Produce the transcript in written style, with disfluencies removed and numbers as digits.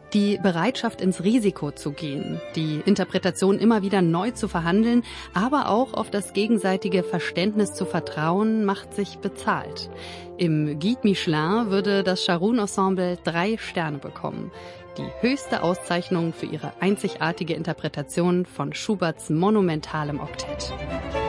Die Bereitschaft, ins Risiko zu gehen, die Interpretation immer wieder neu zu verhandeln, aber auch auf das gegenseitige Verständnis zu vertrauen, macht sich bezahlt. Im Guide Michelin würde das Scharoun-Ensemble 3 Sterne bekommen. Die höchste Auszeichnung für ihre einzigartige Interpretation von Schuberts monumentalem Oktett.